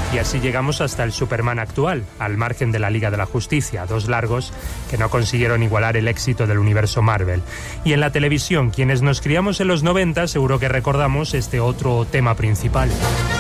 Y así llegamos hasta el Superman actual, al margen de la Liga de la Justicia, 2 largos que no consiguieron igualar el éxito del universo Marvel. Y en la televisión, quienes nos criamos en los 90 seguro que recordamos este otro tema principal.